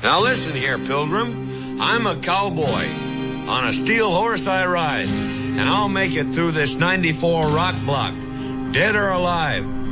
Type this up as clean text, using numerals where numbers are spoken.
Now listen here, Pilgrim. I'm a cowboy. On a steel horse I ride, and I'll make it through this 94 rock block, dead or alive.